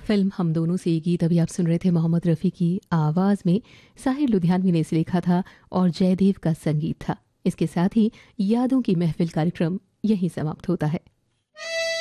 Film हम दोनों से ये गीत अभी आप सुन रहे थे मोहम्मद रफ़ी की आवाज़ में। साहिर लुधियानवी ने इसे लिखा था और जयदेव का संगीत था। इसके साथ ही यादों की महफिल कार्यक्रम यहीं समाप्त होता है।